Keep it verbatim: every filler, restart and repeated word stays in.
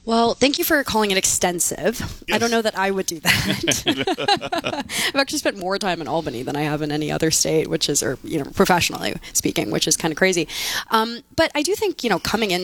Well, thank you for calling it extensive. Yes. I don't know that I would do that. I've actually spent more time in Albany than I have in any other state, which is, or, you know, professionally speaking, which is kind of crazy. Um, but I do think, you know, coming in